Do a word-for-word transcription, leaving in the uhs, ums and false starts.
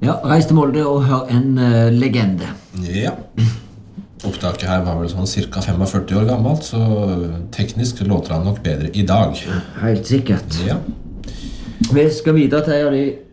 Ja, reis til Molde og hør en uh, legende. Ja. Opptaket her var vel sånn cirka førtifem år gammelt, så teknisk låter han nok bedre i dag. Helt sikkert. Ja. Vi skal videre til en av de